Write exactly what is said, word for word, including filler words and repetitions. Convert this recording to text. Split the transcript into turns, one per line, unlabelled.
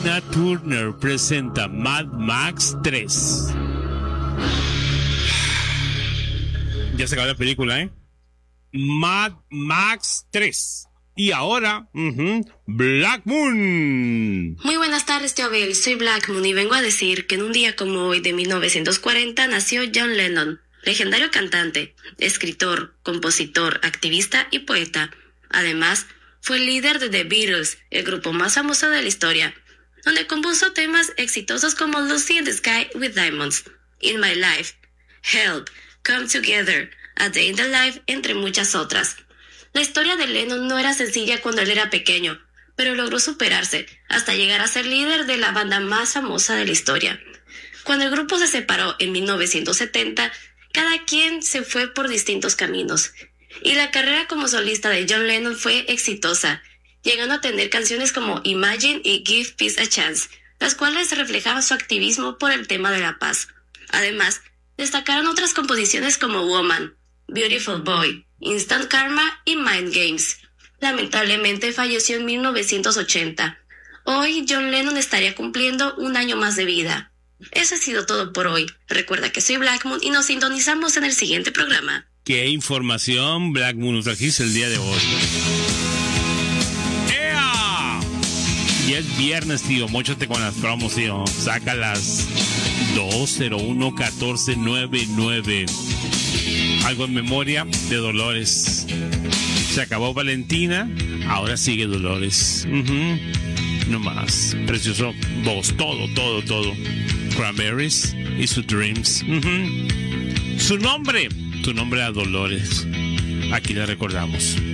Tina Turner presenta Mad Max tres. Ya se acabó la película, ¿eh? Mad Max tres. Y ahora, uh-huh, Black Moon.
Muy buenas tardes, tío Abel. Soy Black Moon y vengo a decir que en un día como hoy de mil novecientos cuarenta nació John Lennon, legendario cantante, escritor, compositor, activista y poeta. Además, fue el líder de The Beatles, el grupo más famoso de la historia, donde compuso temas exitosos como Lucy in the Sky with Diamonds, In My Life, Help, Come Together, A Day in the Life, entre muchas otras. La historia de Lennon no era sencilla cuando él era pequeño, pero logró superarse hasta llegar a ser líder de la banda más famosa de la historia. Cuando el grupo se separó en mil novecientos setenta, cada quien se fue por distintos caminos, y la carrera como solista de John Lennon fue exitosa, llegando a tener canciones como Imagine y Give Peace a Chance, las cuales reflejaban su activismo por el tema de la paz. Además, destacaron otras composiciones como Woman, Beautiful Boy, Instant Karma y Mind Games. Lamentablemente falleció en mil novecientos ochenta. Hoy John Lennon estaría cumpliendo un año más de vida. Eso ha sido todo por hoy. Recuerda que soy Black Moon y nos sintonizamos en el siguiente programa.
¿Qué información, Black Moon, nos trajiste el día de hoy? ¡Ea! Y es viernes, tío. Móchate con las promos, tío. Saca las dos cero uno catorce noventa y nueve. Algo en memoria de Dolores. Se acabó Valentina, ahora sigue Dolores. Uh-huh. No más. Precioso voz, todo, todo, todo. Cranberries y sus Dreams. Uh-huh. Su nombre, tu nombre era Dolores. Aquí la recordamos.